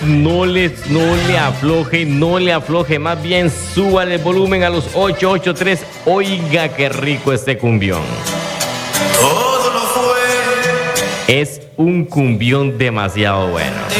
No le afloje, más bien súbale el volumen a los 883. Oiga qué rico este cumbión. Todo lo fue. Es un cumbión demasiado bueno.